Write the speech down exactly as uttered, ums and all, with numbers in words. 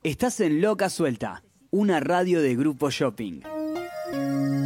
Estás en Loca Suelta, una radio de Grupo Shopping.